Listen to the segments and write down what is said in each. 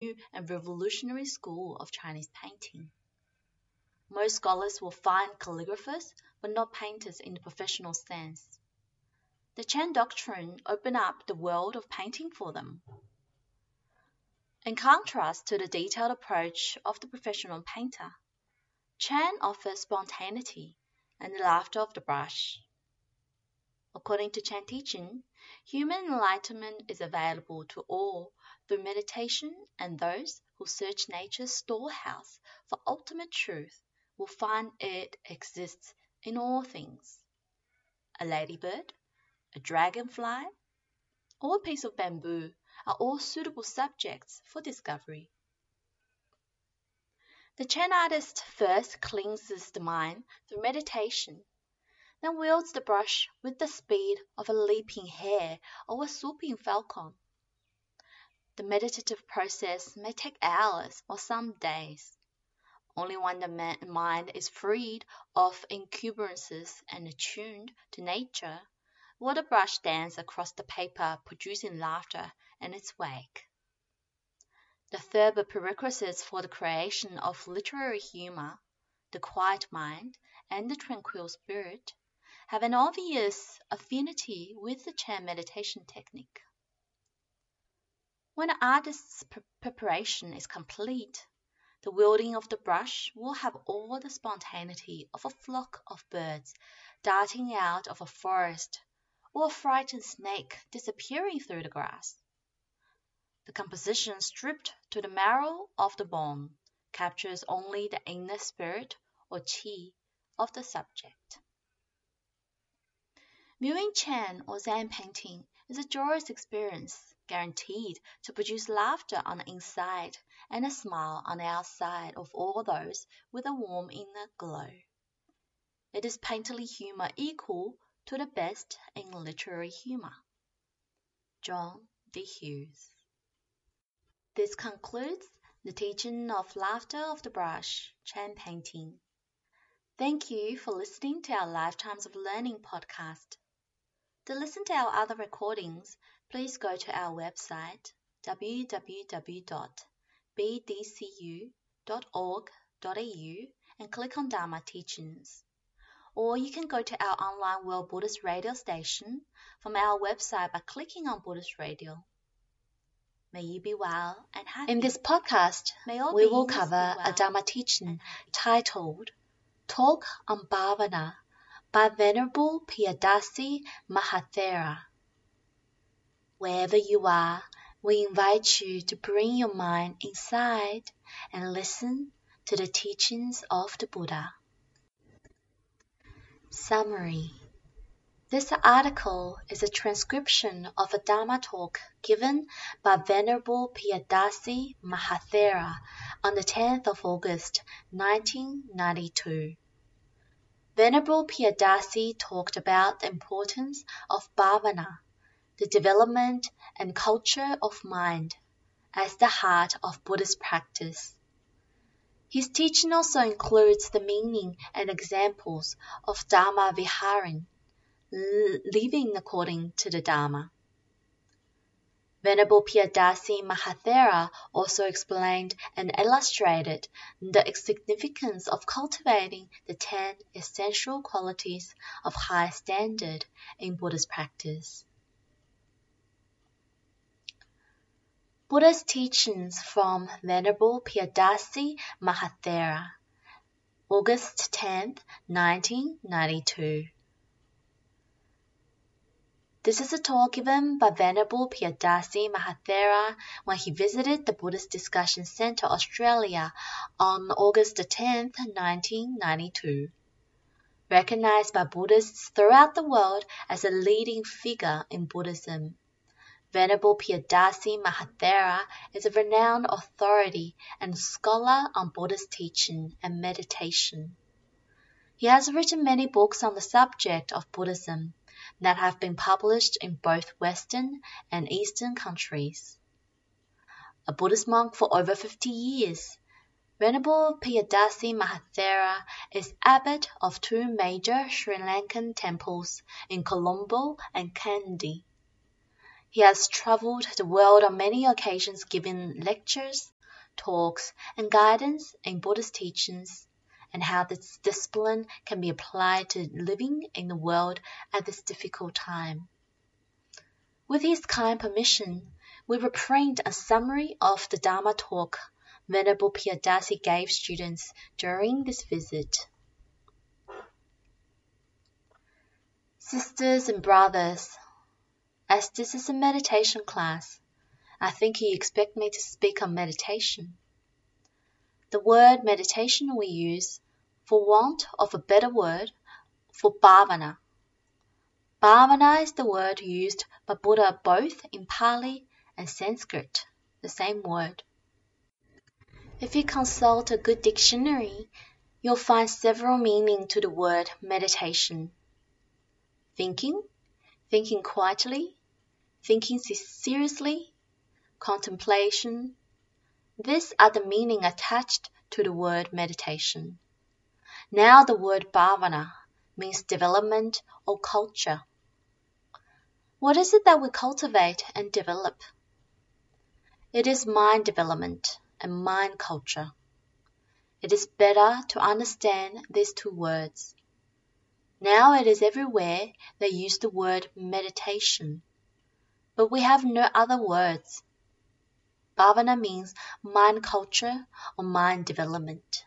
new and revolutionary school of Chinese painting. Most scholars will find calligraphers, but not painters in the professional sense. The Chen doctrine opened up the world of painting for them. In contrast to the detailed approach of the professional painter, Chen offers spontaneity and the laughter of the brush. According to Chen teaching, human enlightenment is available to all through meditation, and those who search nature's storehouse for ultimate truth will find it exists in all things. A ladybird, a dragonfly, or a piece of bamboo are all suitable subjects for discovery. The Chen artist first cleanses the mind through meditation, then wields the brush with the speed of a leaping hare or a swooping falcon. The meditative process may take hours or some days. Only when the mind is freed of encumbrances and attuned to nature will the brush dance across the paper, producing laughter in its wake. The third prerequisites for the creation of literary humor, the quiet mind and the tranquil spirit, have an obvious affinity with the Chen meditation technique. When the artist's preparation is complete, the wielding of the brush will have all the spontaneity of a flock of birds darting out of a forest, or a frightened snake disappearing through the grass. The composition stripped to the marrow of the bone captures only the inner spirit or qi of the subject. Viewing Chen or Zen painting is a joyous experience, guaranteed to produce laughter on the inside and a smile on the outside of all those with a warm inner glow. It is painterly humor equal to the best in literary humor. John D. Hughes. This concludes the teaching of Laughter of the Brush, Chen painting. Thank you for listening to our Lifetimes of Learning podcast. To listen to our other recordings, please go to our website www.bdcu.org.au and click on Dharma Teachings. Or you can go to our online World Buddhist Radio station from our website by clicking on Buddhist Radio. May you be well and happy. In this podcast, we will cover a Dharma teaching titled Talk on Bhavana by Venerable Piyadasi Mahathera. Wherever you are, we invite you to bring your mind inside and listen to the teachings of the Buddha. Summary. This article is a transcription of a Dharma talk given by Venerable Piyadasi Mahathera on the 10th of August, 1992. Venerable Piyadasi talked about the importance of bhavana, the development and culture of mind, as the heart of Buddhist practice. His teaching also includes the meaning and examples of Dharma Viharin, living according to the Dharma. Venerable Piyadasi Mahathera also explained and illustrated the significance of cultivating the 10 essential qualities of high standard in Buddhist practice. Buddha's teachings from Venerable Piyadasi Mahathera, August 10, 1992. This is a talk given by Venerable Piyadasi Mahathera when he visited the Buddhist Discussion Centre Australia on August 10, 1992. Recognized by Buddhists throughout the world as a leading figure in Buddhism, Venerable Piyadasi Mahathera is a renowned authority and scholar on Buddhist teaching and meditation. He has written many books on the subject of Buddhism that have been published in both Western and Eastern countries. A Buddhist monk for over 50 years, Venerable Piyadasi Mahathera is abbot of 2 major Sri Lankan temples in Colombo and Kandy. He has travelled the world on many occasions giving lectures talks, and guidance in Buddhist teachings, and how this discipline can be applied to living in the world at this difficult time. With his kind permission, we reprint a summary of the Dharma talk Venerable Piyadasi gave students during this visit. Sisters and brothers, as this is a meditation class, I think you expect me to speak on meditation. The word meditation we use, for want of a better word, for bhavana. Bhavana is the word used by Buddha both in Pali and Sanskrit, the same word. If you consult a good dictionary, you'll find several meanings to the word meditation. Thinking quietly, thinking seriously, contemplation. These are the meaning attached to the word meditation. Now the word bhavana means development or culture. What is it that we cultivate and develop? It is mind development and mind culture. It is better to understand these two words. Now it is everywhere they use the word meditation, but we have no other words. Bhavana means mind culture or mind development.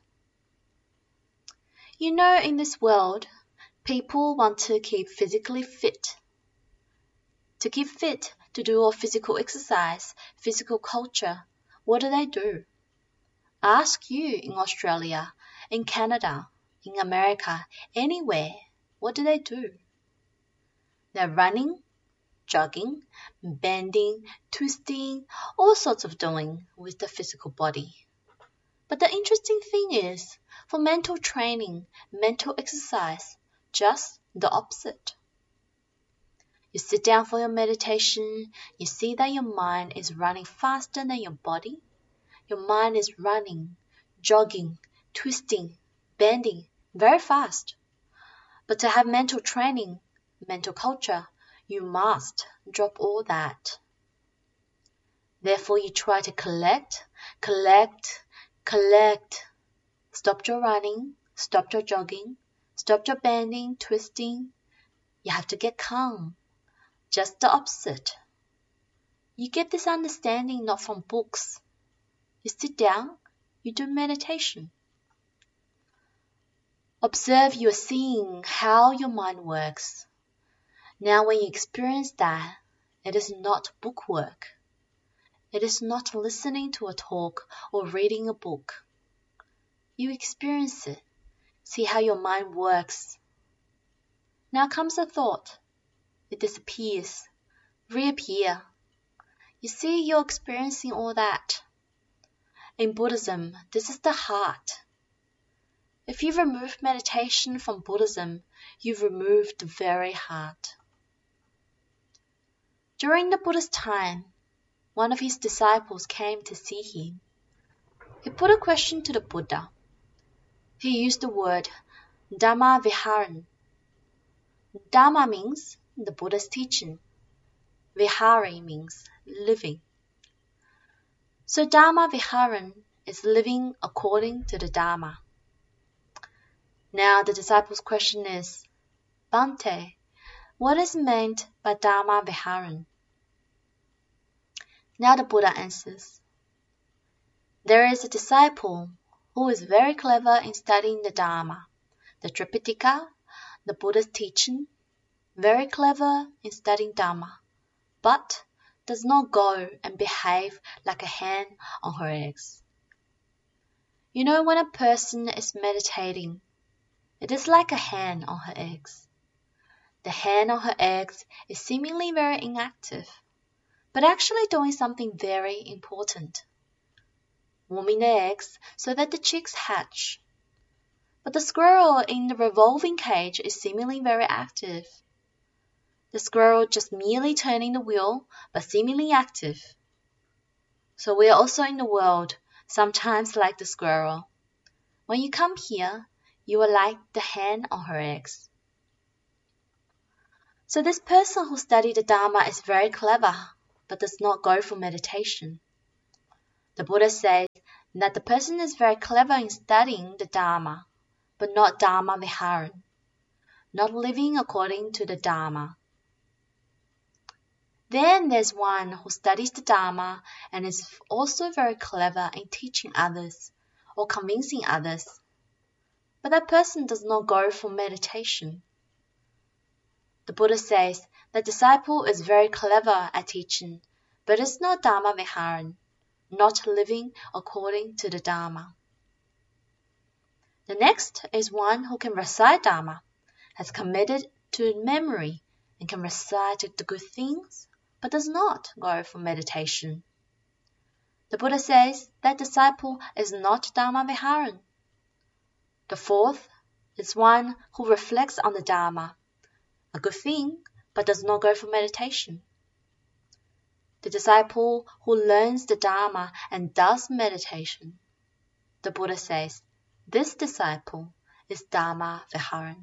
You know, in this world, people want to keep physically fit. To keep fit, to do all physical exercise, physical culture, what do? Ask you in Australia, in Canada, in America, anywhere, what do? They're running, jogging, bending, twisting, all sorts of doing with the physical body. But the interesting thing is, for mental training, mental exercise, just the opposite. You sit down for your meditation, you see that your mind is running faster than your body. Your mind is running, jogging, twisting, bending, very fast. But to have mental training, mental culture, you must drop all that. Therefore, you try to collect. Stop your running, stop your jogging, stop your bending, twisting. You have to get calm. Just the opposite. You get this understanding not from books. You sit down, you do meditation. Observe you are seeing how your mind works. Now when you experience that, it is not book work. It is not listening to a talk or reading a book. You experience it. See how your mind works. Now comes a thought. It disappears, reappear. You see you're experiencing all that. In Buddhism, this is the heart. If you remove meditation from Buddhism, you've removed the very heart. During the Buddha's time, one of his disciples came to see him. He put a question to the Buddha. He used the word Dhamma Viharan. Dhamma means the Buddha's teaching. Vihari means living. So Dhamma Viharan is living according to the Dharma. Now the disciple's question is, Bhante, what is meant by Dhamma Viharan? Now the Buddha answers, there is a disciple who is very clever in studying the Dharma, the Tripitaka, the Buddha's teaching, very clever in studying Dhamma, but does not go and behave like a hen on her eggs. You know, when a person is meditating, it is like a hen on her eggs. The hen on her eggs is seemingly very inactive, but actually doing something very important. Warming the eggs so that the chicks hatch. But the squirrel in the revolving cage is seemingly very active. The squirrel just merely turning the wheel, but seemingly active. So we are also in the world, sometimes like the squirrel. When you come here, you are like the hen on her eggs. So this person who studied the Dharma is very clever, but does not go for meditation. The Buddha says, and that the person is very clever in studying the Dharma, but not Dharma Viharan, not living according to the Dharma. Then there's one who studies the Dharma and is also very clever in teaching others or convincing others, but that person does not go for meditation. The Buddha says the disciple is very clever at teaching, but is not Dharma Viharan, not living according to the Dharma. The next is one who can recite Dharma, has committed to memory, and can recite the good things, but does not go for meditation. The Buddha says that disciple is not Dharma Viharan. The fourth is one who reflects on the Dharma, a good thing, but does not go for meditation. The disciple who learns the Dharma and does meditation. The Buddha says, this disciple is Dharma Viharan.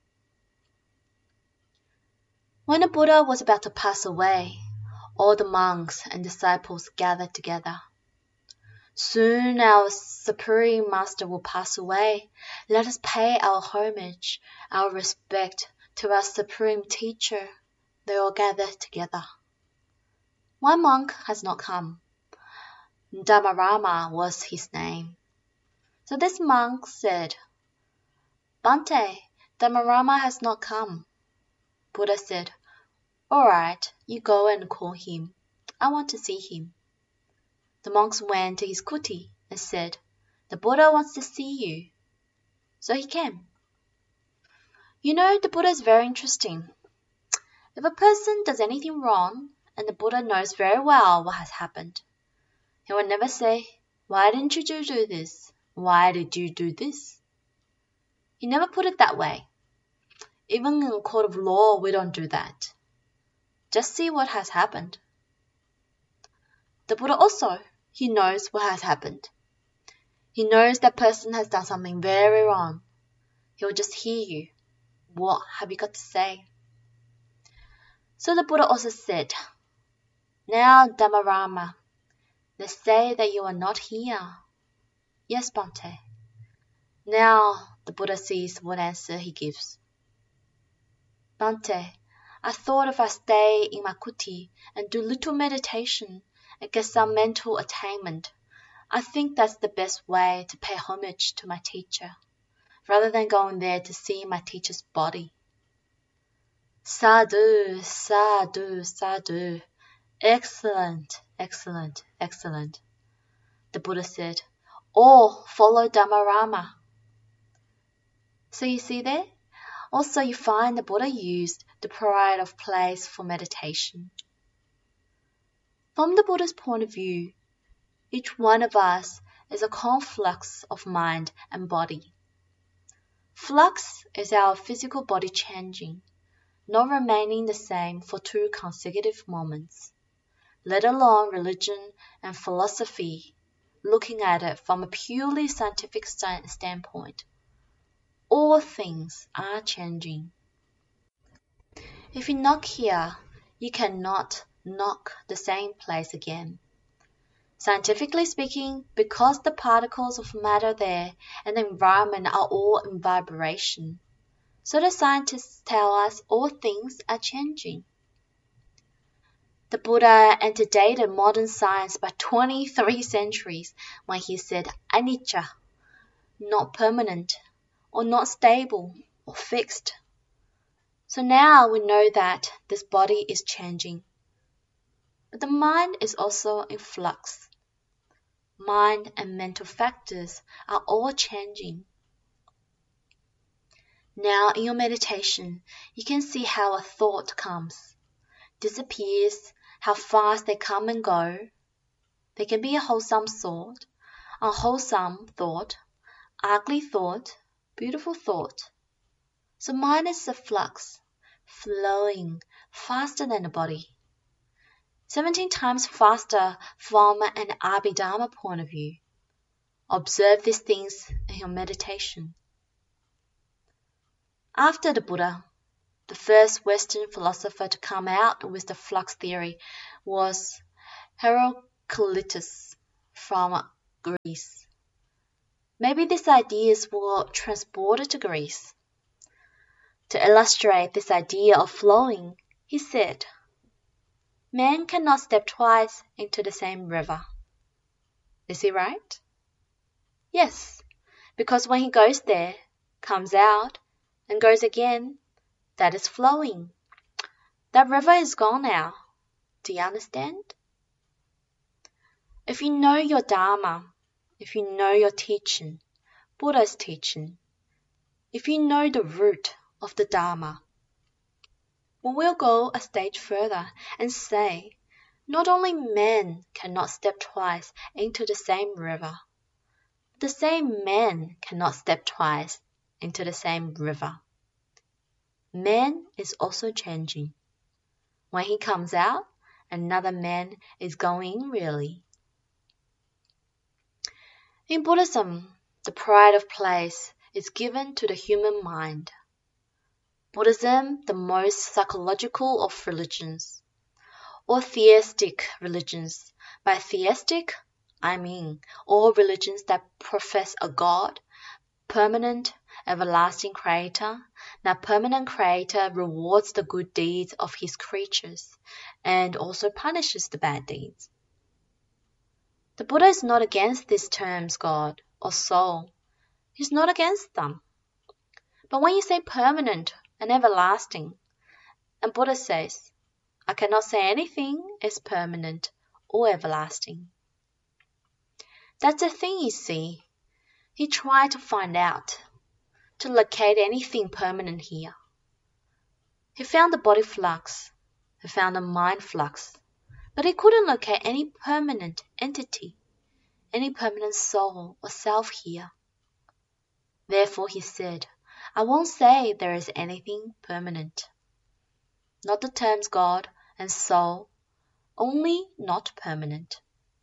When the Buddha was about to pass away, all the monks and disciples gathered together. Soon our Supreme Master will pass away. Let us pay our homage, our respect to our Supreme Teacher. They all gathered together. One monk has not come. Dhammarama was his name. So this monk said, Bhante, Dhammarama has not come. Buddha said, all right, you go and call him. I want to see him. The monks went to his kuti and said, the Buddha wants to see you. So he came. You know, the Buddha is very interesting. If a person does anything wrong, and the Buddha knows very well what has happened, he will never say, why didn't you do this? Why did you do this? He never put it that way. Even in a court of law, we don't do that. Just see what has happened. The Buddha also, he knows what has happened. He knows that person has done something very wrong. He will just hear you. What have you got to say? So the Buddha also said, now Dhammarama, they say that you are not here. Yes, Bhante. Now the Buddha sees what answer he gives. Bhante, I thought if I stay in my kuti and do little meditation and get some mental attainment, I think that's the best way to pay homage to my teacher, rather than going there to see my teacher's body. Sadhu, sadhu, sadhu. Excellent, excellent, excellent. The Buddha said, all follow Dhammarama. So you see there? Also you find the Buddha used the pride of place for meditation. From the Buddha's point of view, each one of us is a conflux of mind and body. Flux is our physical body changing, not remaining the same for 2 consecutive moments, let alone religion and philosophy, looking at it from a purely scientific standpoint. All things are changing. If you knock here, you cannot knock the same place again. Scientifically speaking, because the particles of matter there and the environment are all in vibration, so the scientists tell us all things are changing. The Buddha antedated modern science by 23 centuries when he said anicca, not permanent, or not stable, or fixed. So now we know that this body is changing. But the mind is also in flux. Mind and mental factors are all changing. Now in your meditation, you can see how a thought comes, disappears, how fast they come and go. They can be a wholesome thought, unwholesome thought, ugly thought, beautiful thought. So mind is a flux, flowing faster than the body. 17 times faster from an Abhidharma point of view. Observe these things in your meditation. After the Buddha, the first Western philosopher to come out with the flux theory was Heraclitus from Greece. Maybe these ideas were transported to Greece. To illustrate this idea of flowing, he said, "Man cannot step twice into the same river." Is he right? Yes, because when he goes there, comes out, and goes again, that is flowing. That river is gone now. Do you understand? If you know your Dharma, if you know your teaching, Buddha's teaching, if you know the root of the Dharma, we will go a stage further and say, not only men cannot step twice into the same river, but the same man cannot step twice into the same river. Man is also changing. When he comes out, another man is going in really. In Buddhism, the pride of place is given to the human mind. Buddhism, the most psychological of religions, or theistic religions. By theistic, I mean all religions that profess a God, permanent, everlasting creator. That permanent creator rewards the good deeds of his creatures and also punishes the bad deeds. The Buddha is not against these terms God or soul. He's not against them. But when you say permanent and everlasting, and Buddha says, I cannot say anything is permanent or everlasting. That's the thing you see. He tried to find out, to locate anything permanent here. He found the body flux, he found the mind flux, but he couldn't locate any permanent entity, any permanent soul or self here. Therefore he said, I won't say there is anything permanent. Not the terms God and soul, only not permanent.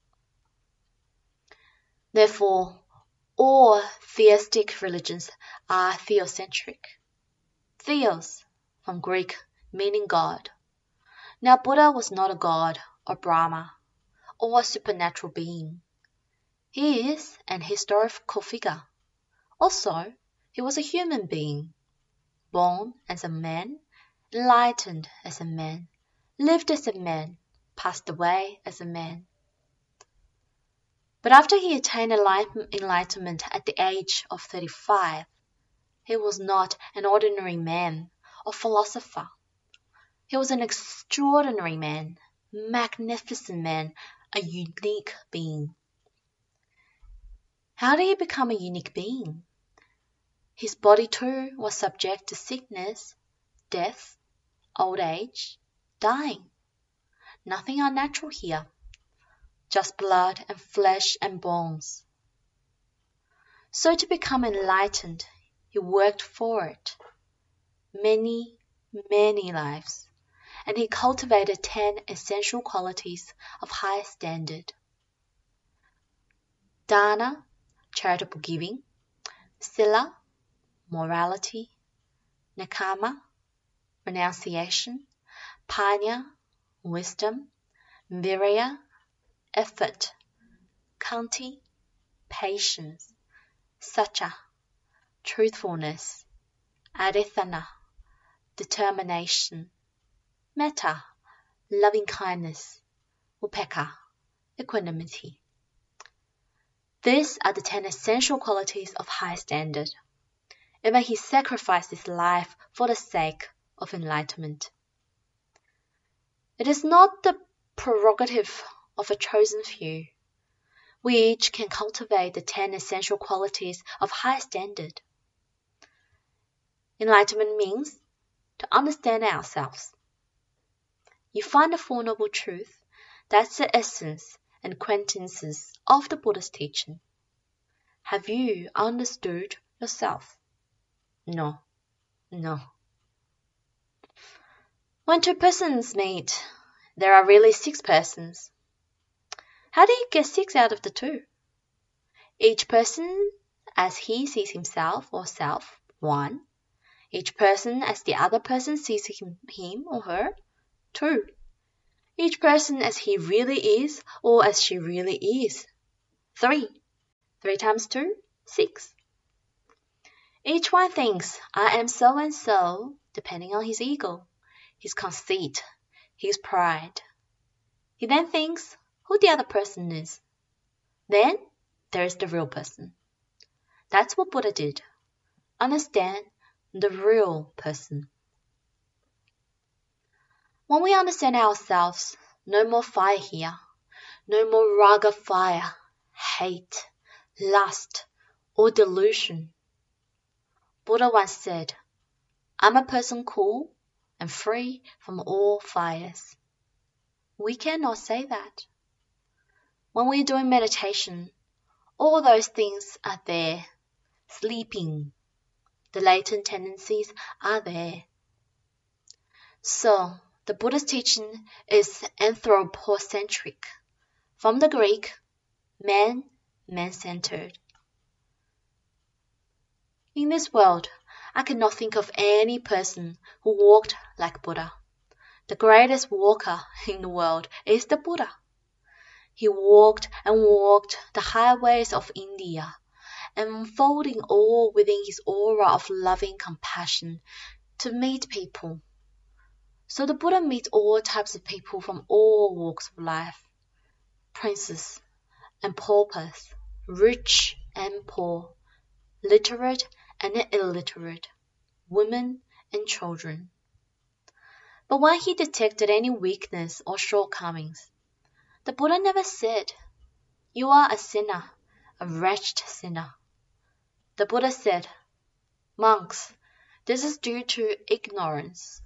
Therefore, all theistic religions are theocentric. Theos, from Greek, meaning God. Now Buddha was not a god or Brahma or a supernatural being. He is an historical figure. Also, he was a human being, born as a man, enlightened as a man, lived as a man, passed away as a man. But after he attained enlightenment at the age of 35, he was not an ordinary man or philosopher. He was an extraordinary man, magnificent man, a unique being. How did he become a unique being? His body too was subject to sickness, death, old age, dying. Nothing unnatural here, just blood and flesh and bones. So to become enlightened, he worked for it. Many, many lives. And he cultivated 10 essential qualities of high standard. Dana, charitable giving. Sila, morality. Nekama, renunciation. Panya, wisdom. Virya, effort. Kanti, patience. Satya, truthfulness. Adithana, determination. Metta, loving-kindness. Upekkha, equanimity. These are the 10 essential qualities of high standard. Even he sacrificed his life for the sake of enlightenment. It is not the prerogative of a chosen few. We each can cultivate the 10 essential qualities of high standard. Enlightenment means to understand ourselves. You find the Four Noble Truths, that's the essence and quintessence of the Buddha's teaching. Have you understood yourself? No. When two persons meet, there are really 6 persons. How do you get 6 out of the 2? Each person as he sees himself or self, 1. Each person as the other person sees him or her, 2. Each person as he really is or as she really is, 3. 3 times 2, 6. Each one thinks, I am so and so, depending on his ego, his conceit, his pride. He then thinks who the other person is. Then there is the real person. That's what Buddha did. Understand the real person. When we understand ourselves, no more fire here, no more raga fire, hate, lust, or delusion. Buddha once said, I'm a person cool and free from all fires. We cannot say that. When we're doing meditation, all those things are there, sleeping. The latent tendencies are there. So, the Buddha's teaching is anthropocentric. From the Greek, man-centered. In this world, I cannot think of any person who walked like Buddha. The greatest walker in the world is the Buddha. He walked and walked the highways of India, enfolding all within his aura of loving compassion to meet people. So the Buddha meets all types of people from all walks of life, princes and paupers, rich and poor, literate and illiterate, women and children. But when he detected any weakness or shortcomings, the Buddha never said, You are a sinner, a wretched sinner. The Buddha said, Monks, this is due to ignorance.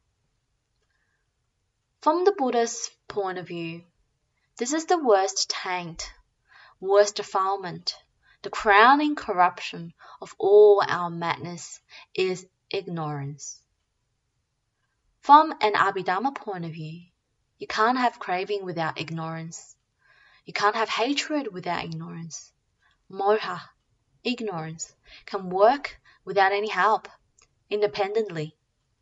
From the Buddha's point of view, this is the worst taint, worst defilement, the crowning corruption of all our madness is ignorance. From an Abhidhamma point of view, you can't have craving without ignorance. You can't have hatred without ignorance. Moha, ignorance, can work without any help, independently.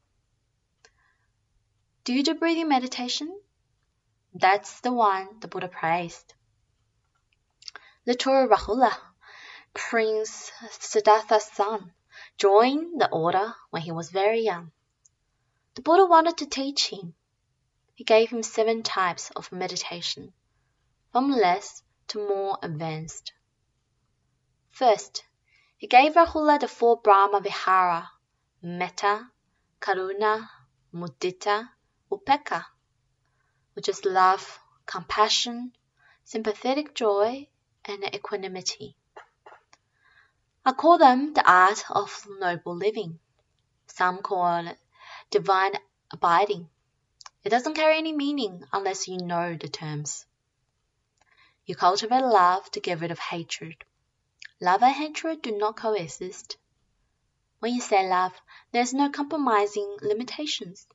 Do you do breathing meditation? That's the one the Buddha praised. Little Rahula, Prince Siddhartha's son, joined the order when he was very young. The Buddha wanted to teach him. He gave him 7 types of meditation, from less to more advanced. First, he gave Rahula the 4 Brahma Vihara, Metta, Karuna, Mudita, Upekkha, which is love, compassion, sympathetic joy, and equanimity. I call them the art of noble living. Some call it divine abiding. It doesn't carry any meaning unless you know the terms. You cultivate love to get rid of hatred. Love and hatred do not coexist. When you say love, there's no compromising limitations.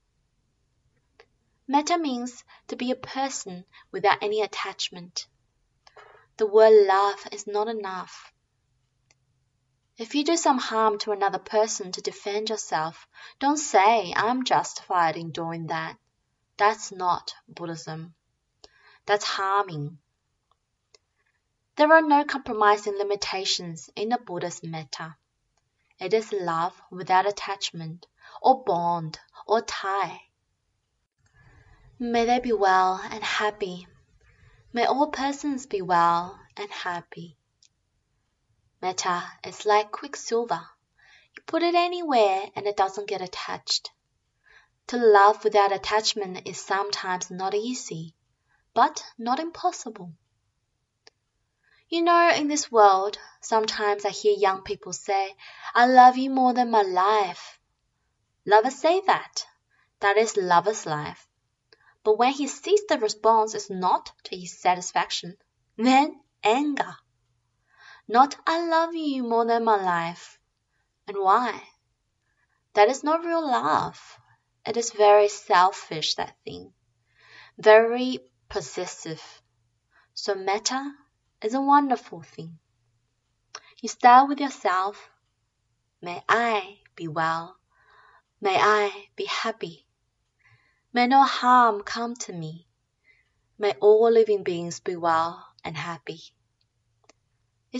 Metta means to be a person without any attachment. The word love is not enough. If you do some harm to another person to defend yourself, don't say, I'm justified in doing that. That's not Buddhism. That's harming. There are no compromising limitations in the Buddha's metta. It is love without attachment, or bond, or tie. May they be well and happy. May all persons be well and happy. Metta is like quicksilver. You put it anywhere and it doesn't get attached. To love without attachment is sometimes not easy, but not impossible. You know, in this world, sometimes I hear young people say, I love you more than my life. Lovers say that. That is lover's life. But when he sees the response is not to his satisfaction, then anger. Not I love you more than my life. And why? That is not real love. It is very selfish, that thing. Very possessive. So metta is a wonderful thing. You start with yourself. May I be well. May I be happy. May no harm come to me. May all living beings be well and happy. It's the easy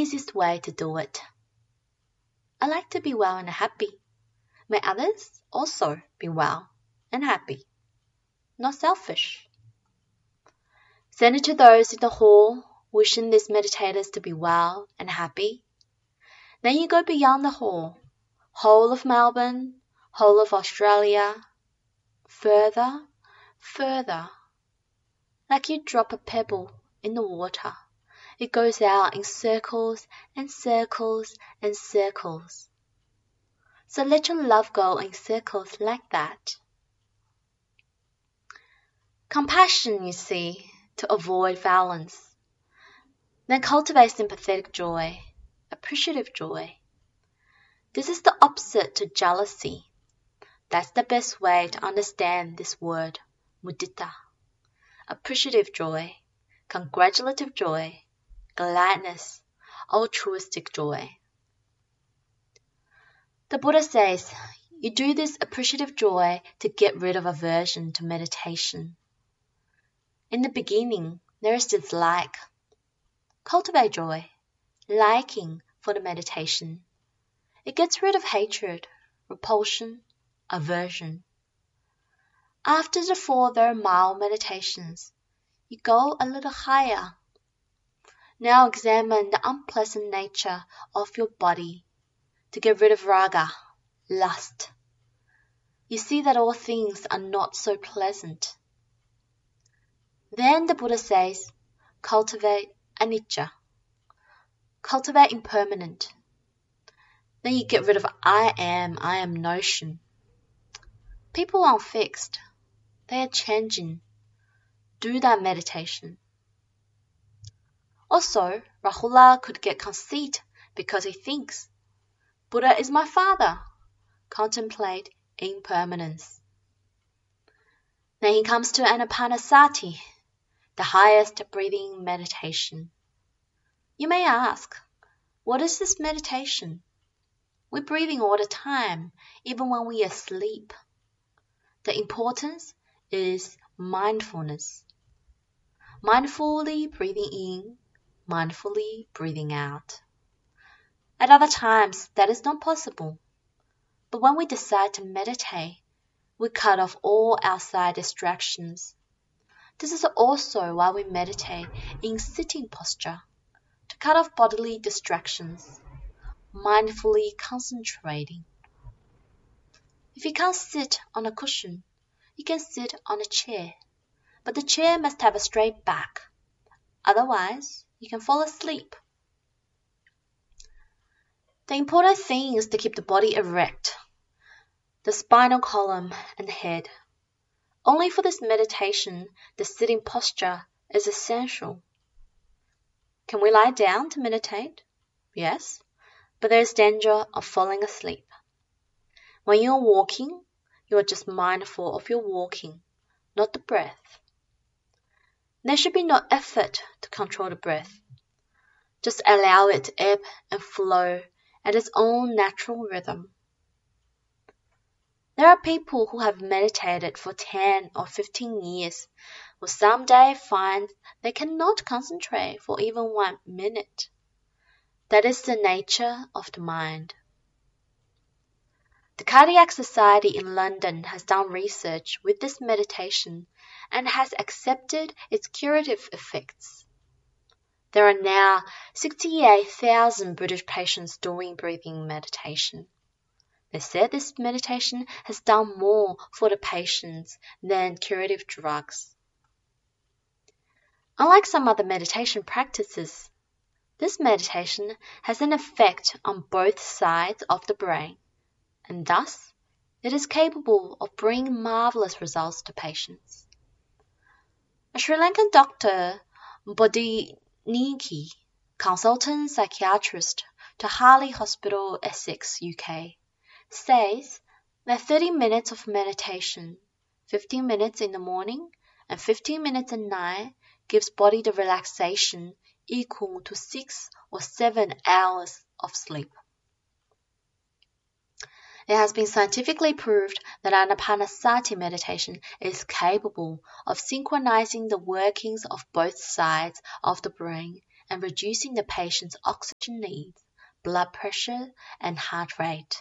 easiest way to do it. I like to be well and happy. May others also be well and happy. Not selfish. Send it to those in the hall, wishing these meditators to be well and happy. Then you go beyond the hall, whole of Melbourne, whole of Australia, further, further. Like you drop a pebble in the water, it goes out in circles and circles and circles. So let your love go in circles like that. Compassion, you see, to avoid violence. Then cultivate sympathetic joy, appreciative joy. This is the opposite to jealousy. That's the best way to understand this word, mudita. Appreciative joy, congratulative joy, gladness, altruistic joy. The Buddha says, you do this appreciative joy to get rid of aversion to meditation. In the beginning, there is dislike. Cultivate joy, liking for the meditation. It gets rid of hatred, repulsion, aversion. After the 4 very mild meditations, you go a little higher. Now examine the unpleasant nature of your body to get rid of raga, lust. You see that all things are not so pleasant. Then the Buddha says, cultivate anicca. Cultivate impermanent. Then you get rid of I am notion. People aren't fixed. They are changing. Do that meditation. Also, Rahula could get conceit because he thinks, Buddha is my father. Contemplate impermanence. Then he comes to Anapanasati, the highest breathing meditation. You may ask, what is this meditation? We're breathing all the time, even when we are asleep. The importance is mindfulness. Mindfully breathing in, mindfully breathing out. At other times, that is not possible. But when we decide to meditate, we cut off all outside distractions. This is also why we meditate in sitting posture, to cut off bodily distractions, mindfully concentrating. If you can't sit on a cushion, you can sit on a chair, but the chair must have a straight back. Otherwise, you can fall asleep. The important thing is to keep the body erect, the spinal column and head. Only for this meditation, the sitting posture is essential. Can we lie down to meditate? Yes, but there is danger of falling asleep. When you are walking, you are just mindful of your walking, not the breath. There should be no effort to control the breath. Just allow it to ebb and flow at its own natural rhythm. There are people who have meditated for 10 or 15 years who someday find they cannot concentrate for even 1 minute. That is the nature of the mind. The Cardiac Society in London has done research with this meditation and has accepted its curative effects. There are now 68,000 British patients doing breathing meditation. They said this meditation has done more for the patients than curative drugs. Unlike some other meditation practices, this meditation has an effect on both sides of the brain, and thus it is capable of bringing marvelous results to patients. A Sri Lankan doctor, Bodiniki, consultant psychiatrist to Harley Hospital, Essex, UK, says that 30 minutes of meditation, 15 minutes in the morning and 15 minutes at night, gives body the relaxation equal to 6 or 7 hours of sleep. It has been scientifically proved that Anapanasati meditation is capable of synchronizing the workings of both sides of the brain and reducing the patient's oxygen needs, blood pressure, and heart rate.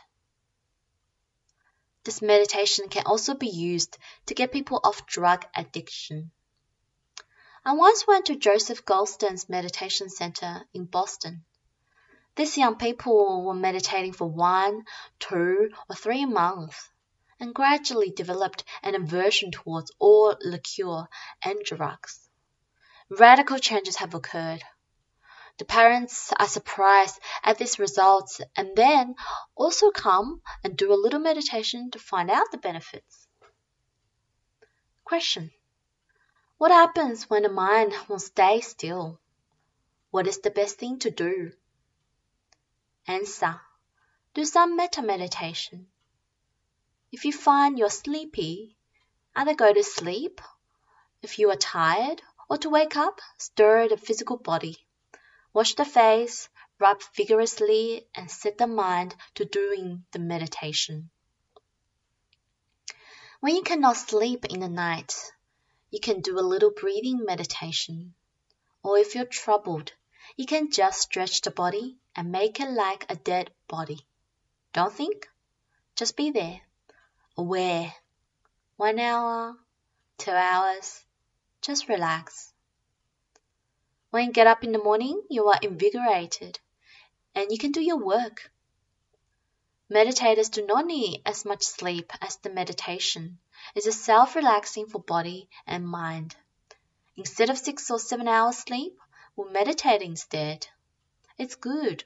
This meditation can also be used to get people off drug addiction. I once went to Joseph Goldstein's meditation center in Boston. These young people were meditating for 1, 2, or 3 months and gradually developed an aversion towards all liqueur and drugs. Radical changes have occurred. The parents are surprised at these results and then also come and do a little meditation to find out the benefits. Question: what happens when the mind won't stay still? What is the best thing to do? Answer: do some metta meditation. If you find you're sleepy, either go to sleep. If you are tired or to wake up, stir the physical body. Wash the face, rub vigorously, and set the mind to doing the meditation. When you cannot sleep in the night, you can do a little breathing meditation. Or if you're troubled, you can just stretch the body and make it like a dead body. Don't think, just be there, aware. 1 hour, 2 hours, just relax. When you get up in the morning, you are invigorated and you can do your work. Meditators do not need as much sleep as the meditation. It is self-relaxing for body and mind. Instead of 6 or 7 hours sleep, we'll meditate instead. It's good.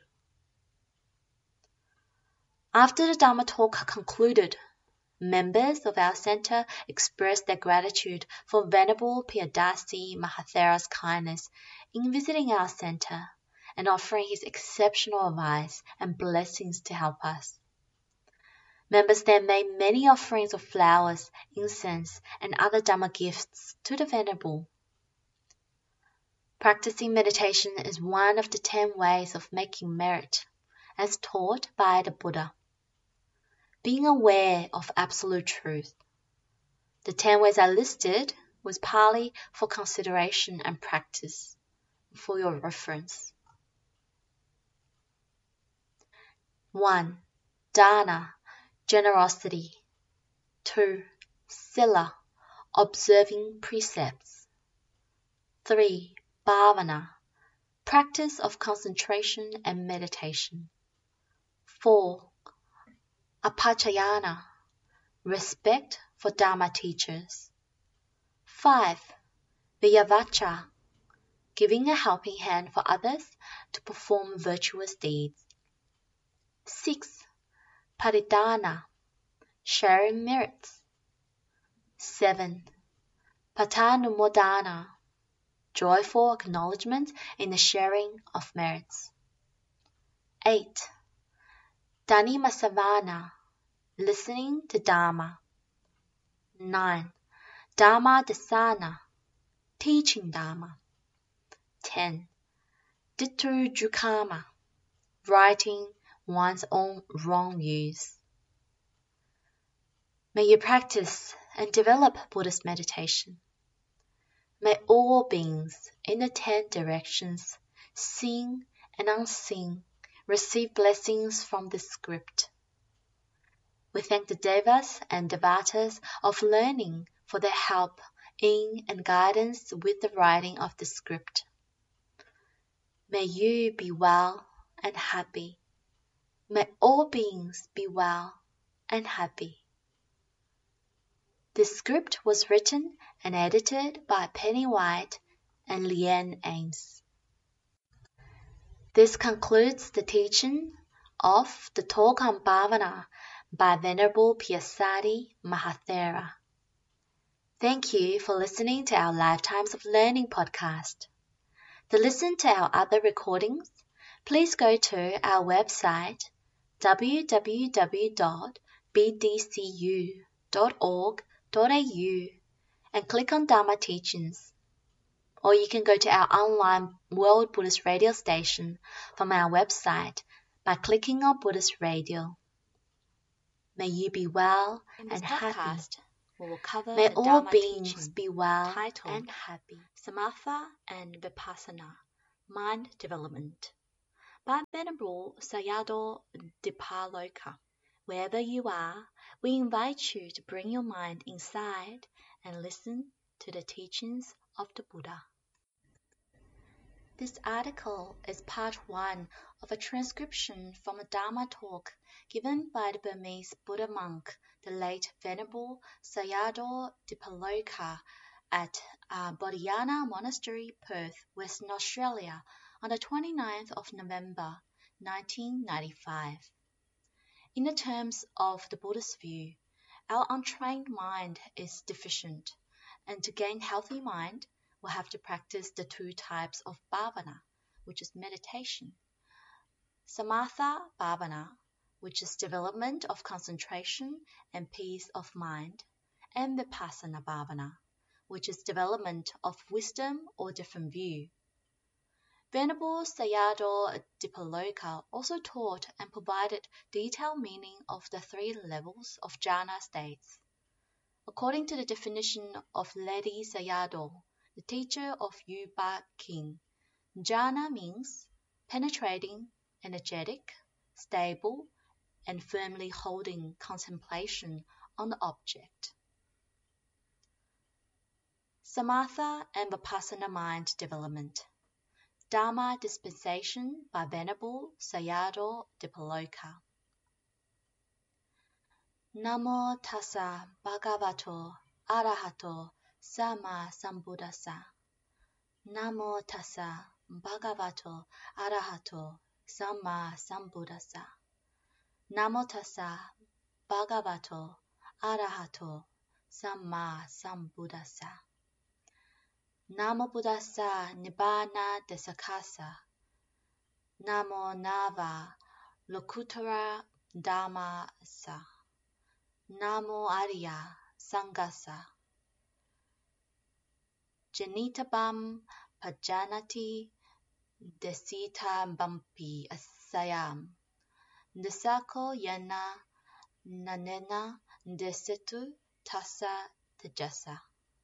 After the Dharma talk concluded, members of our center expressed their gratitude for Venerable Piyadasi Mahathera's kindness in visiting our center and offering his exceptional advice and blessings to help us. Members then made many offerings of flowers, incense, and other Dhamma gifts to the Venerable. Practicing meditation is one of the 10 ways of making merit, as taught by the Buddha. Being aware of absolute truth. The 10 ways I listed was Pali for consideration and practice, for your reference. 1. Dana, generosity. 2. Sila, observing precepts. 3. Bhavana, practice of concentration and meditation. 4. Apachayana, respect for Dharma teachers. 5. Viyavacha, giving a helping hand for others to perform virtuous deeds. 6. Paridana, sharing merits. 7. Patanumodana, joyful acknowledgement in the sharing of merits. 8. Dhanimasavana, listening to Dharma. 9. Dharma Dasana, teaching Dharma. 10. Ditthujukama, righting one's own wrong views. May you practice and develop Buddhist meditation. May all beings in the 10 directions, seen and unseen, receive blessings from this script. We thank the Devas and Devatas of learning for their help in and guidance with the writing of the script. May you be well and happy. May all beings be well and happy. This script was written and edited by Penny White and Leanne Ames. This concludes the teaching of the talk on Bhavana by Venerable Piyasati Mahathera. Thank you for listening to our Lifetimes of Learning podcast. To listen to our other recordings, please go to our website www.bdcu.org.au and click on Dharma Teachings. Or you can go to our online World Buddhist Radio station from our website by clicking on Buddhist Radio. May you be well and happy. May all beings be well and happy. Samatha and Vipassana, Mind Development by Venerable Sayadaw Dipaloka. Wherever you are, we invite you to bring your mind inside and listen to the teachings of the Buddha. This article is part 1 of a transcription from a Dharma talk given by the Burmese Buddha monk, the late Venerable Sayadaw Dipaloka, at Bodhiana Monastery, Perth, Western Australia, on the 29th of November 1995. In the terms of the Buddhist view, our untrained mind is deficient, and to gain healthy mind, we'll have to practice the 2 types of bhavana, which is meditation. Samatha bhavana, which is development of concentration and peace of mind, and vipassana bhavana, which is development of wisdom or different view. Venerable Sayadaw Dipaloka also taught and provided detailed meaning of the 3 levels of jhana states. According to the definition of Ledi Sayadaw, the teacher of Yu Ba King, jhana means penetrating, energetic, stable, and firmly holding contemplation on the object. Samatha and Vipassana mind development. Dharma dispensation by Venerable Sayadaw Dipaloka. Namo tassa bhagavato arahato sama sambuddhassa. Namo tassa bhagavato arahato sama sambuddhassa. Namo tassa bhagavato arahato sama sambuddhassa. Namo buddhassa nibbana desakasa. Namo nava lokuttara dhammasa. Namo arya sangasa. Janitabam pajanati desita bampi asayam. Desako yana nanena desetu tassa tejasa.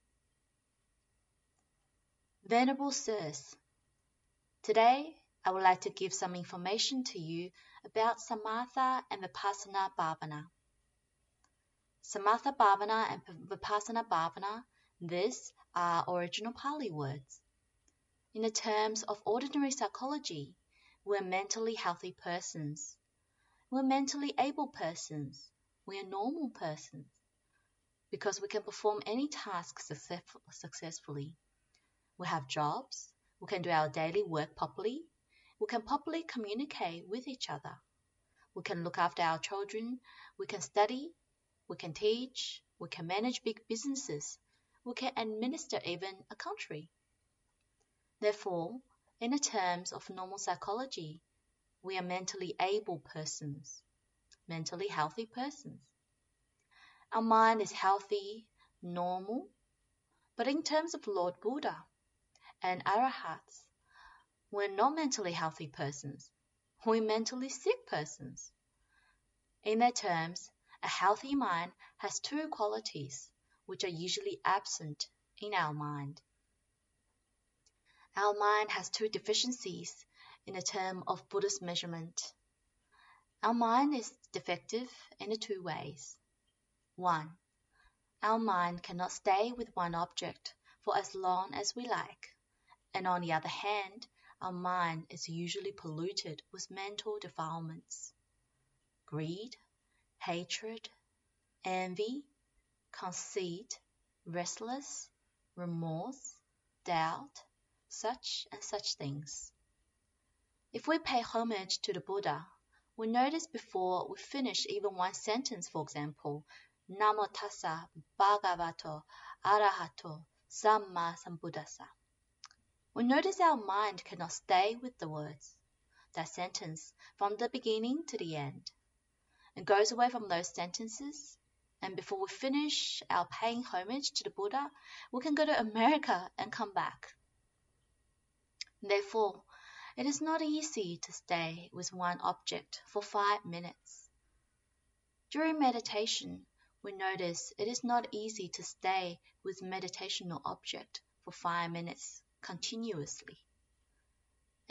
Venerable Sirs, today I would like to give some information to you about Samatha and Vipassana Bhavana. Samatha Bhavana and Vipassana Bhavana, these are original Pali words. In the terms of ordinary psychology, we're mentally healthy persons. We're mentally able persons. We are normal persons because we can perform any task successfully. We have jobs, we can do our daily work properly, we can properly communicate with each other, we can look after our children, we can study, we can teach, we can manage big businesses, we can administer even a country. Therefore, in the terms of normal psychology, we are mentally able persons, mentally healthy persons. Our mind is healthy, normal, but in terms of Lord Buddha and Arahats, we're not mentally healthy persons, we're mentally sick persons. In their terms, a healthy mind has 2 qualities which are usually absent in our mind. Our mind has 2 deficiencies in the term of Buddhist measurement. Our mind is defective in the 2 ways. 1. Our mind cannot stay with one object for as long as we like. And on the other hand, our mind is usually polluted with mental defilements. Greed, hatred, envy, conceit, restless, remorse, doubt, such and such things. If we pay homage to the Buddha, we notice before we finish even one sentence, for example, Namo tassa bhagavato arahato samma sambuddhassa. We notice our mind cannot stay with the words, that sentence, from the beginning to the end. It goes away from those sentences, and before we finish our paying homage to the Buddha, we can go to America and come back. Therefore, it is not easy to stay with one object for 5 minutes. During meditation, we notice it is not easy to stay with meditational object for 5 minutes continuously.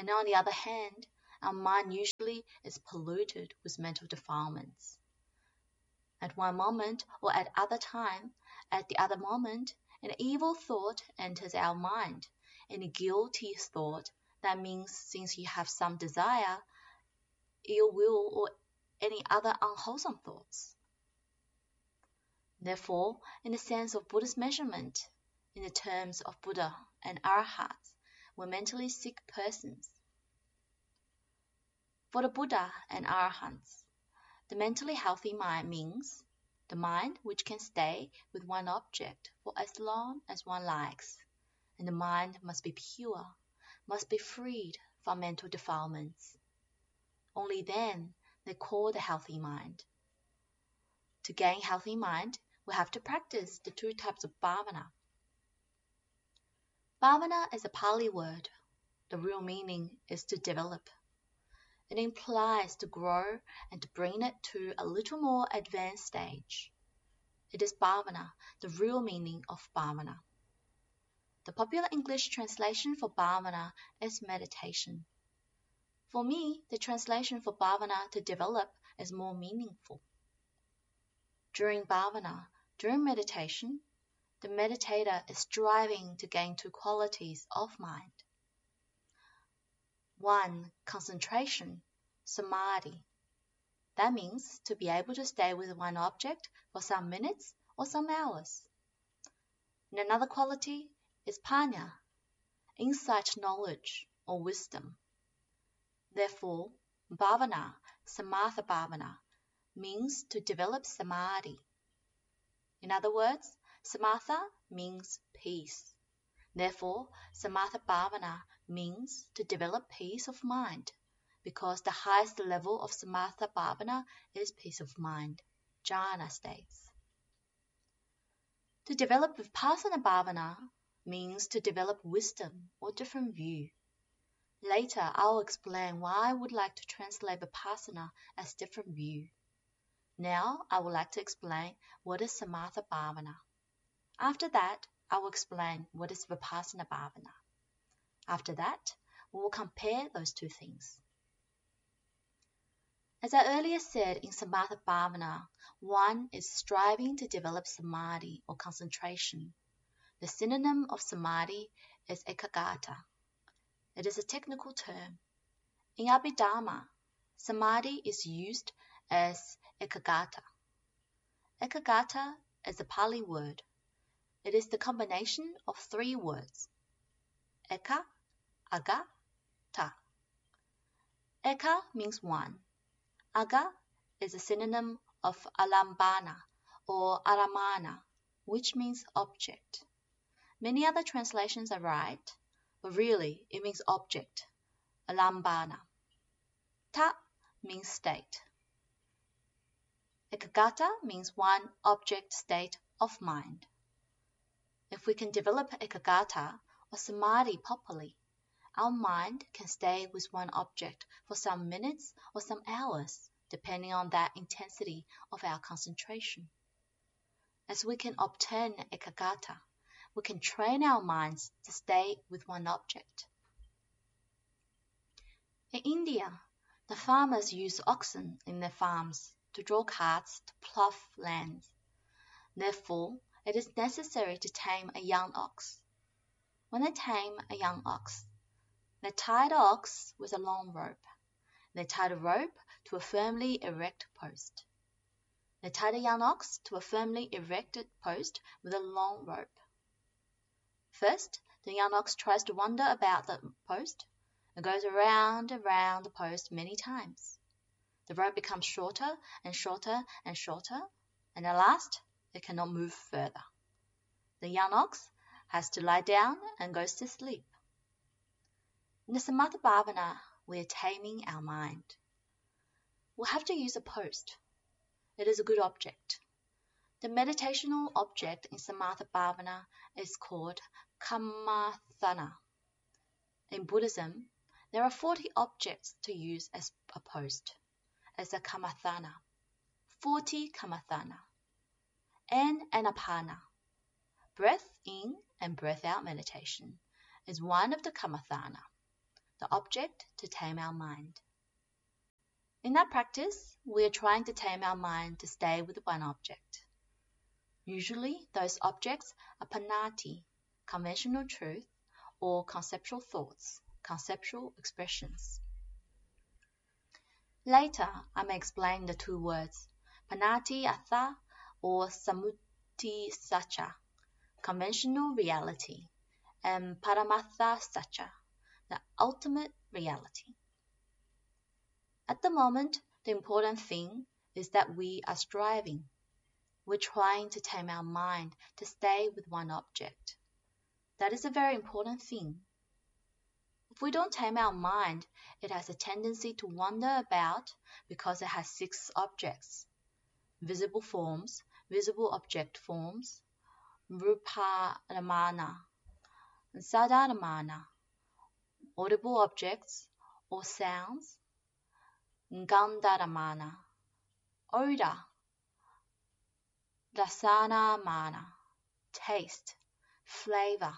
And on the other hand, our mind usually is polluted with mental defilements. At one moment or at the other moment, an evil thought enters our mind, and a guilty thought, that means since you have some desire, ill will, or any other unwholesome thoughts. Therefore, in the sense of Buddha's measurement, in the terms of Buddha and Arahats, were mentally sick persons. For the Buddha and Arahants, the mentally healthy mind means the mind which can stay with one object for as long as one likes, and the mind must be pure, must be freed from mental defilements. Only then they call the healthy mind. To gain healthy mind, we have to practice the two types of bhavana. Bhavana is a Pali word. The real meaning is to develop. It implies to grow and to bring it to a little more advanced stage. It is bhavana, the real meaning of bhavana. The popular English translation for bhavana is meditation. For me, the translation for bhavana, to develop, is more meaningful. During bhavana, during meditation, the meditator is striving to gain two qualities of mind. One, concentration, samadhi. That means to be able to stay with one object for some minutes or some hours. And another quality is panya, insight knowledge or wisdom. Therefore, bhavana, samatha bhavana, means to develop samadhi. In other words, samatha means peace. Therefore, samatha bhavana means to develop peace of mind, because the highest level of samatha bhavana is peace of mind, jhana states. To develop vipassana bhavana means to develop wisdom or different view. Later, I'll explain why I would like to translate vipassana as different view. Now, I would like to explain what is samatha bhavana. After that, I will explain what is vipassana bhavana. After that, we will compare those two things. As I earlier said, in samatha bhavana, one is striving to develop samadhi or concentration. The synonym of samadhi is ekaggata. It is a technical term. In Abhidharma, samadhi is used as ekaggata. Ekaggata is a Pali word. It is the combination of three words: eka, aga, ta. Eka means one. Aga is a synonym of alambana or aramana, which means object. Many other translations are right, but really it means object, alambana. Ta means state. Ekaggata means one object state of mind. If we can develop ekaggata or samadhi properly, our mind can stay with one object for some minutes or some hours, depending on that intensity of our concentration. As we can obtain ekaggata, we can train our minds to stay with one object. In India, the farmers use oxen in their farms to draw carts to plough lands. Therefore, it is necessary to tame a young ox. When they tame a young ox, they tie the ox with a long rope. They tie the rope to a firmly erected post. They tie the young ox to a firmly erected post with a long rope. First, the young ox tries to wander about the post. It goes around and round the post many times. The rope becomes shorter and shorter and shorter, and at last it cannot move further. The young ox has to lie down and goes to sleep. In the samatha bhavana, we are taming our mind. We'll have to use a post. It is a good object. The meditational object in samatha bhavana is called kamathana. In Buddhism, there are 40 objects to use as a post, as a kamathana. 40 kamathana. And anapana, breath in and breath out meditation, is one of the kamathana. the object to tame our mind. In that practice, we are trying to tame our mind to stay with one object. Usually, those objects are panati, conventional truth, or conceptual thoughts, conceptual expressions. Later, I may explain the two words, panati atha or samuti sacha, conventional reality, and paramatha sacha, the ultimate reality. At the moment, the important thing is that we are striving. We're trying to tame our mind to stay with one object. That is a very important thing. If we don't tame our mind, it has a tendency to wander about because it has 6 objects: visible forms, visible object forms, ruparamana, sadaramana, audible objects or sounds, gandharamana, odor, rasanamana, taste, flavor,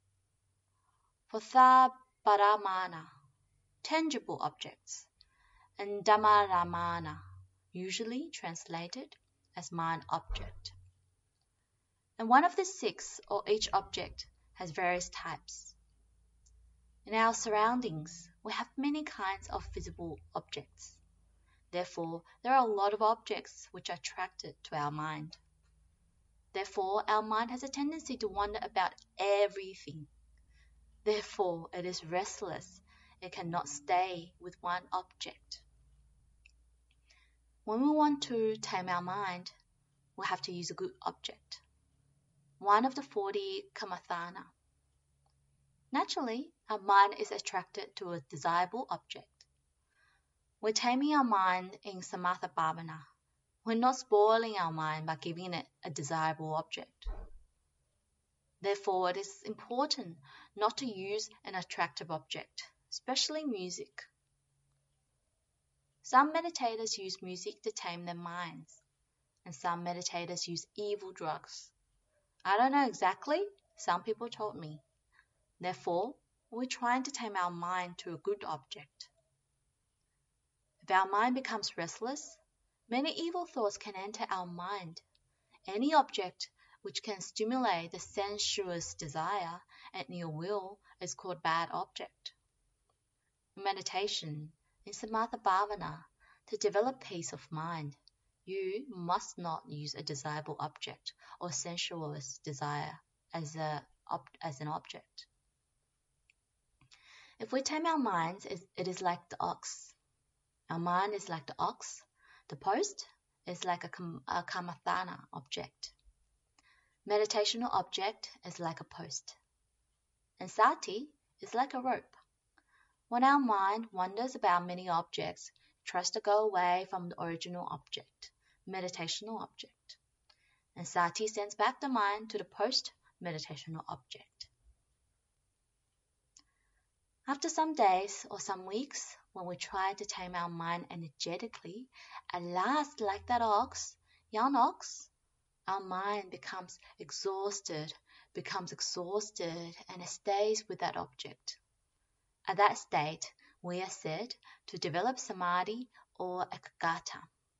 pathaparamana, tangible objects, and dhammaramana, usually translated as mind object. And one of the 6 or each object has various types. In our surroundings, we have many kinds of visible objects. Therefore, there are a lot of objects which are attracted to our mind. Therefore, our mind has a tendency to wander about everything. Therefore, it is restless. It cannot stay with one object. When we want to tame our mind, we have to use a good object, one of the 40 kamathana. Naturally, our mind is attracted to a desirable object. We're taming our mind in samatha bhavana. We're not spoiling our mind by giving it a desirable object. Therefore, it is important not to use an attractive object, especially music. Some meditators use music to tame their minds, and some meditators use evil drugs. I don't know exactly, some people told me. Therefore, we're trying to tame our mind to a good object. If our mind becomes restless, many evil thoughts can enter our mind. Any object which can stimulate the sensuous desire and ill will is called bad object. In meditation, in samatha bhavana, to develop peace of mind, you must not use a desirable object or sensuous desire as an object. If we tame our minds, it is like the ox. Our mind is like the ox. The post is like a kamathana object. Meditational object is like a post. And sati is like a rope. When our mind wanders about many objects, it tries to go away from the original object, meditational object. And sati sends back the mind to the post, meditational object. After some days or some weeks, when we try to tame our mind energetically, at last, like that ox, young ox, our mind becomes exhausted, and it stays with that object. At that state, we are said to develop samadhi or ekaggata.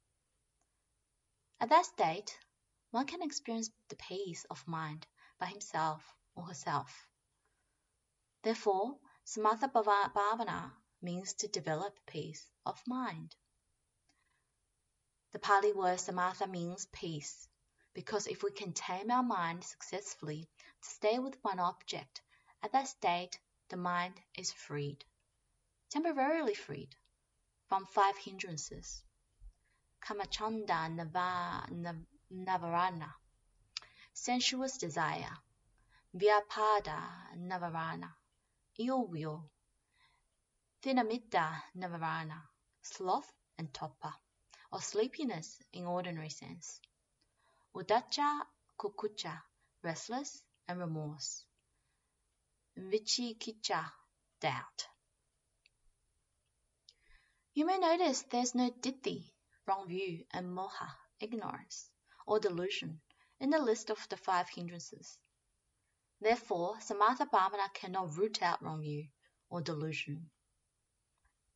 At that state, one can experience the peace of mind by himself or herself. Therefore, samatha bhavana means to develop peace of mind. The Pali word samatha means peace, because if we can tame our mind successfully to stay with one object, at that state the mind is freed, temporarily freed, from 5 hindrances: kamachanda navarana, sensuous desire; vyapada navarana, ill will; thinamitta navarana, sloth and torpor, or sleepiness in ordinary sense; uddhacca, kukucca, restless and remorse; vicikicca, doubt. You may notice there's no ditthi, wrong view, and moha, ignorance, or delusion, in the list of the 5 hindrances. Therefore, samatha bhavana cannot root out wrong view or delusion.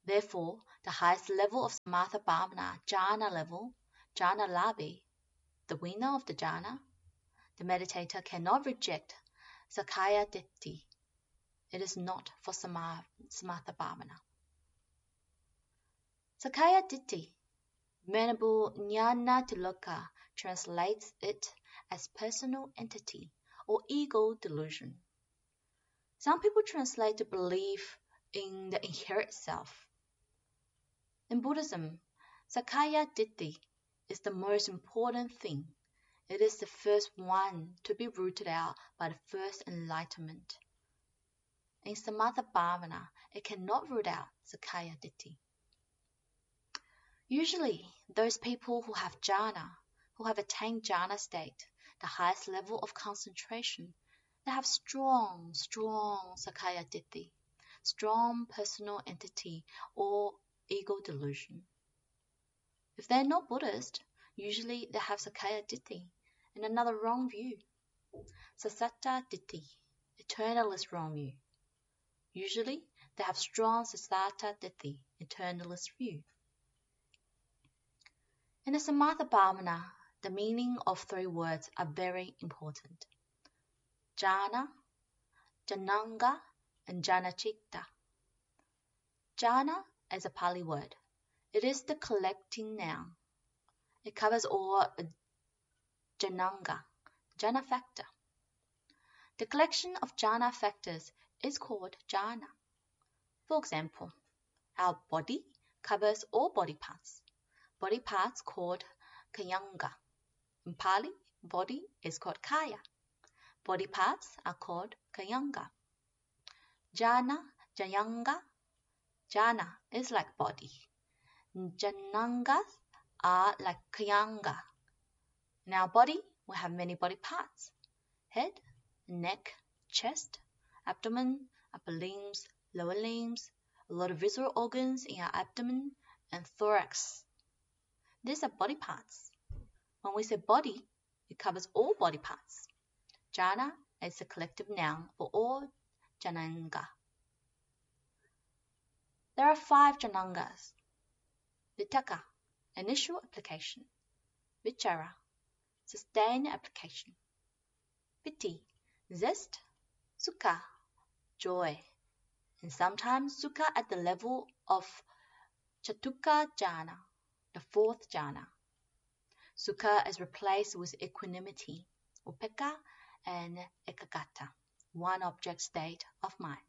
Therefore, the highest level of Samatha Bhavana, jhana level, jhana labhi, the winner of the jhana, the meditator cannot reject Sakaya Ditti. It is not for Samatha Bhavana. Sakaya Ditti, Venerable Jnanatiloka translates it as personal entity or ego delusion. Some people translate the belief in the inherent self. In Buddhism, Sakaya Ditti is the most important thing. It is the first one to be rooted out by the first enlightenment. In Samatha Bhavana, it cannot root out Sakaya Ditti. Usually, those people who have jhana, who have attained jhana state, the highest level of concentration, they have strong Sakaya Ditti, strong personal entity or ego delusion. If they're not Buddhist, usually they have Sakaya Ditti and another wrong view. Sasatta Ditti, eternalist wrong view. Usually they have strong Sasatta Ditti, eternalist view. In the Samatha Bhavana, the meaning of three words are very important. Jhana, Jhananga, and Jhanacitta. Jhana is a Pali word. It is the collecting noun. It covers all Jhananga, jhana factor. The collection of jhana factors is called jhana. For example, our body covers all body parts. Body parts called kayanga. In Pali, body is called kaya. Body parts are called kayanga. Jhana, jayanga. Jhana is like body. Jhanangas are like kayanga. In our body, we have many body parts. Head, neck, chest, abdomen, upper limbs, lower limbs, a lot of visceral organs in our abdomen, and thorax. These are body parts. When we say body, it covers all body parts. Jhana is a collective noun for all jhananga. There are 5 jhanangas. Vitakka, initial application. Vichara, sustained application. Piti, zest. Sukha, joy. And sometimes sukha at the level of Chatukka jhana, the 4th jhana. Sukha is replaced with equanimity, upekkha, and ekaggata, one object state of mind.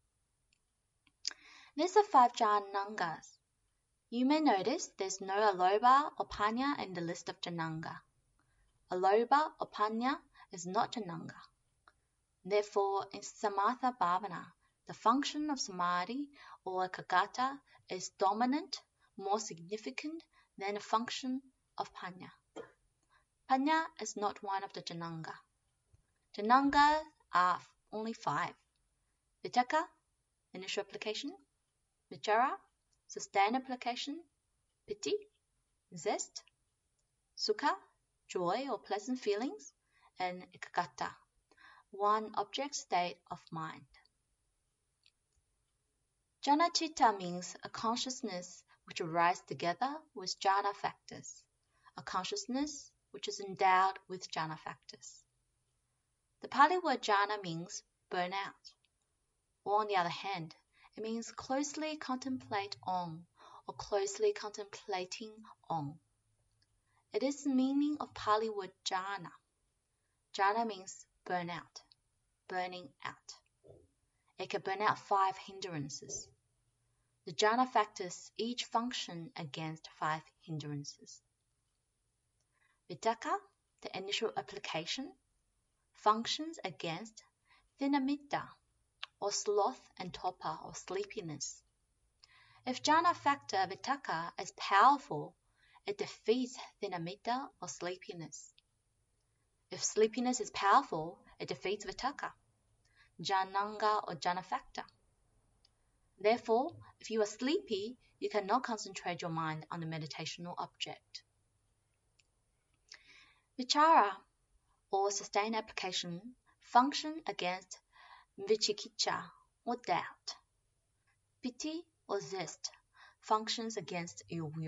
These are 5 jhanangas. You may notice there's no alobha or panya in the list of jhananga. Alobha or panya is not jhananga. Therefore, in Samatha Bhavana, the function of samadhi or ekaggata is dominant, more significant than the function of panya. Panya is not one of the jhananga. Jhanangas are only 5. Vitakka, initial application. Vichara, sustained application. Piti, zest. Sukha, joy or pleasant feelings. And ekaggata, one object state of mind. Jhanacitta means a consciousness which arises together with jhana factors, a consciousness which is endowed with jhana factors. The Pali word jhana means burn out, or on the other hand, it means closely contemplate on or closely contemplating on. It is the meaning of Pali word jhana. Jhana means burn out, burning out. It can burn out 5 hindrances. The jhana factors each function against 5 hindrances. Vitakka, the initial application, functions against thinamitta, or sloth and torpor or sleepiness. If jhana factor vitakka is powerful, it defeats thinamitta or sleepiness. If sleepiness is powerful, it defeats vitakka, jhananga or jhana factor. Therefore, if you are sleepy, you cannot concentrate your mind on the meditational object. Vichara, or sustained application, function against vicikiccha, or doubt. Piti, or zest, functions against ill will.